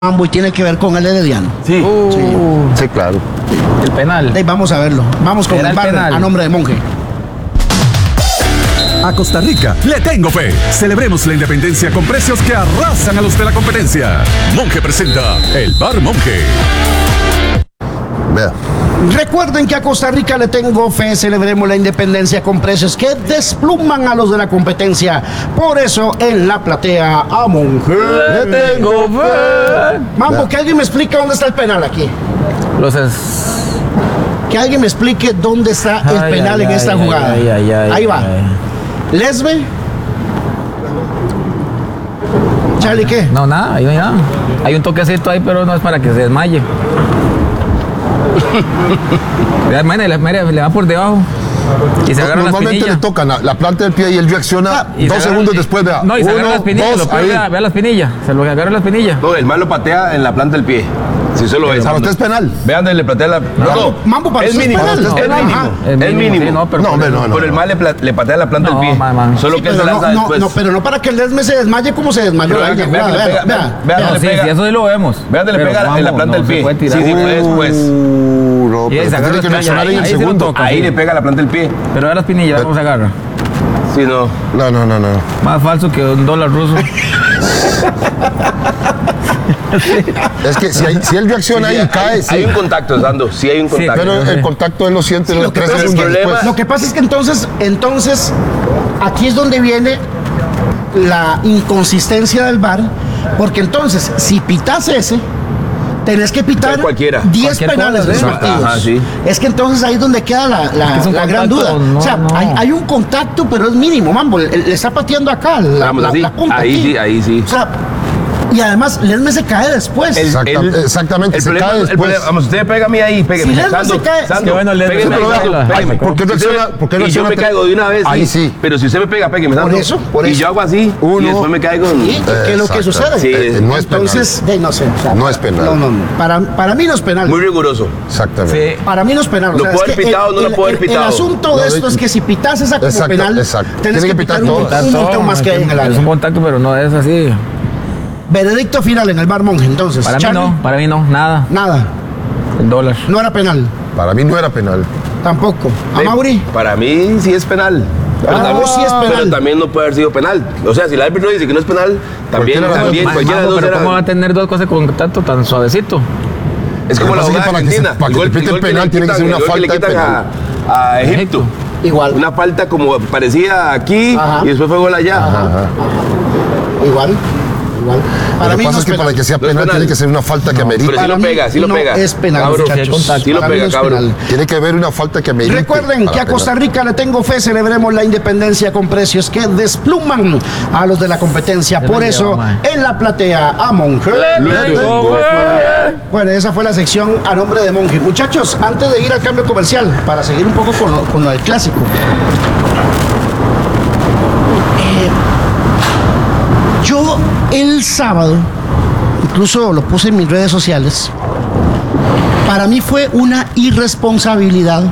Mambo y tiene que ver con el Herediano. Sí, sí, claro. El penal. Vamos a verlo. Vamos con el bar a nombre de Monje. A Costa Rica le tengo fe. Celebremos la independencia con precios que arrasan a los de la competencia. Monje presenta el Bar Monje. Vea. Recuerden que a Costa Rica le tengo fe. Celebremos la independencia con precios que despluman a los de la competencia. Por eso en la platea a Monje Le tengo fe. Mambo, que alguien me explique dónde está el penal aquí. Que alguien me explique dónde está el penal en esta jugada. Ahí va. Lesbe. Charlie, ¿qué? No, nada, ahí no hay nada. Hay un toquecito ahí, pero no es para que se desmaye. Le va por debajo y se agarra la Normalmente espinilla. le tocan la planta del pie y él reacciona Y 2 segundos después. Vea. No, y se agarra la espinilla. Vea la espinilla. Se lo agarra la espinilla. No, el mal lo patea en la planta del pie. Si se lo ve. Para usted es penal. Vean, le patea la. No, Mambo, para es usted es mínimo. penal. Es mínimo. Es mínimo. Sí, no, pero No, hombre, no. Por el mal le patea la planta del No, pie. man. Solo Sí, que él pero se lanza después. no, pero no para que el Lesme se desmaye como se desmayó. Pero Ahí, vean que le vea, pega. vea. Vean, No, le sí, pega. eso sí lo vemos. Vean, le Pero pega en la vamos, planta del no se pie. puede Sí, tirar. sí, fue después. No, Y pero se agarra tiene que la reaccionar en el espinilla, ahí sí lo segundo. toca. Ahí le pega la planta del pie. Pero vea la espinilla, vea cómo se agarra. Sí, no. No. Más falso que $1 ruso. Es que si él reacciona ahí y cae, sí. Hay un contacto, Sando. Sí, hay un contacto. Pero el contacto él lo siente Lo que 3 pasa es segundos que- después. Lo que pasa es que entonces, aquí es donde viene la inconsistencia del VAR, porque entonces, si pitas ese, tenés que pitar Cualquiera. 10 Cualquier penales cosa, sí. partidos. Ajá, sí. Es que entonces ahí es donde queda la es un gran contacto, duda. no, o sea, no. hay un contacto, pero es mínimo, Mambo. Le está pateando acá Vamos, así. la punta. Ahí aquí. sí, ahí sí. O sea, y además, Lesme se cae después. Exactamente, El se problema, cae el después. problema, vamos, usted pega a mí ahí, pégueme. Si Lesme se cae- Sando, Qué bueno, Lesme, pégueme pero ahí, véalo, pégueme. ¿Por qué Si usted- reacciona? ¿Por qué Y yo reacciona? me caigo de una vez. Ahí sí. Pero si usted me pega, pégueme, Sando. Por Y eso. yo hago así, Uno. y después me caigo. Sí, ¿qué es lo que Exacto. sucede? Sí, no es penal. Entonces, no sé. o sea, No es penal. No. Para mí no es penal. Muy riguroso. Exactamente. Sí. Para mí no es penal. Lo puedo haber pitado, no lo puedo haber pitado. El asunto de esto es que si pitas esa como Exacto, penal, exacto. tenés Tiene que que pitar pitar todo. un montón más que hay en el Es área. un contacto, pero no es así. Veredicto final en el Bar Monje, entonces. Para mí no, nada. Nada. $1. No era penal. Para mí no era penal. Tampoco. ¿A Sí, Mauri? Para mí sí es penal. Para vos sí es penal. Pero también no puede haber sido penal. O sea, si el árbitro dice que no es penal, también, Cualquiera cualquiera de los dos Pero era. ¿cómo va a tener dos cosas con contacto tan suavecito? Es como la Lo que pasa jugada es que argentina. para que El te pite el gol penal le tiene que ser quitan- una el gol que le falta de quitan penal. a Egipto. Igual. Una falta como parecía aquí Ajá. y después fue gol allá. Igual. Para Lo mí que no pasa es que para que sea No es penal penal. tiene que ser una falta que Pero amerite. sí Para lo mí pega, sí lo no pega. es penal, Cabro, muchachos. sí lo Para mí pega, no es cabro. penal. Tiene que haber una falta que amerite. Recuerden que a Costa Rica le tengo fe, celebremos la independencia con precios que despluman a los de la competencia. Por eso, en la platea a Monje. Bueno, esa fue la sección a nombre de Monje. Muchachos, antes de ir al cambio comercial, para seguir un poco con lo del clásico. Yo el sábado, incluso lo puse en mis redes sociales, para mí fue una irresponsabilidad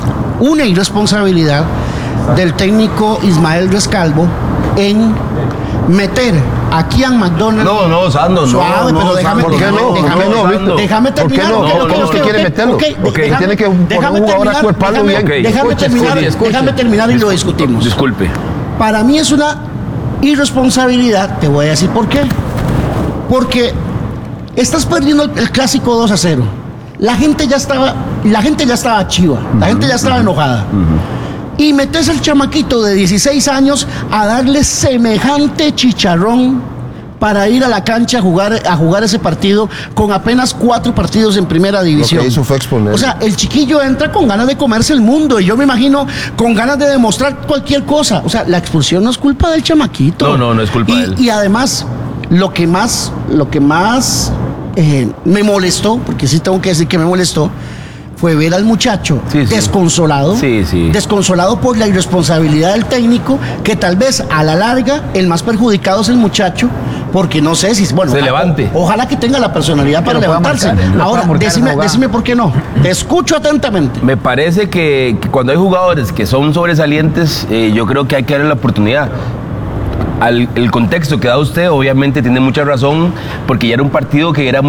del técnico Ismael Rescalvo en meter a Kian McDonald. No, Sando, Suave, no. pero déjame, ¿por qué déjame, no? déjame, ¿Por qué no, Víctor? déjame ¿Por qué terminar. no? ¿Cómo es que quiere meterlo? déjame- Tiene que poner déjame un jugador a terminar, cuerparlo bien. déjame terminar, déjame terminar y lo discutimos. Disculpe. Para mí es una irresponsabilidad, te voy a decir por qué. Porque estás perdiendo el clásico 2-0. La gente ya estaba chiva, la gente ya estaba enojada. Y metes al chamaquito de 16 años a darle semejante chicharrón para ir a la cancha a jugar ese partido con apenas 4 partidos en primera división. Lo que hizo fue exponer. O sea, el chiquillo entra con ganas de comerse el mundo y yo me imagino con ganas de demostrar cualquier cosa. O sea, la expulsión no es culpa del chamaquito. No es culpa de él. Y además, lo que más me molestó, porque sí tengo que decir que me molestó, fue ver al muchacho Sí. desconsolado, Sí. desconsolado por la irresponsabilidad del técnico, que tal vez a la larga el más perjudicado es el muchacho, porque no sé si, bueno, Se levante. Ojalá que tenga la personalidad para lo pueda levantarse. marcar, lo Ahora, pueda marcar en la jugada. decime por qué no. Te escucho atentamente. Me parece que cuando hay jugadores que son sobresalientes, yo creo que hay que darle la oportunidad. El contexto que da usted obviamente tiene mucha razón, porque ya era un partido que era